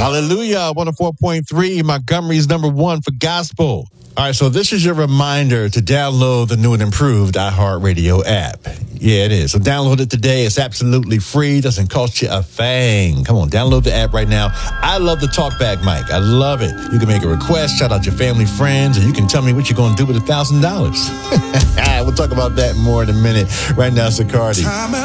Hallelujah. 104.3, Montgomery's number one for gospel. All right, so this is your reminder to download the new and improved iHeartRadio app. Yeah, it is. So download it today. It's absolutely free. Doesn't cost you a thing. Come on, download the app right now. I love the talkback mic. I love it. You can make a request, shout out your family, friends, and you can tell me what you're going to do with $1,000. We'll talk about that more in a minute. Right now, Sicardi.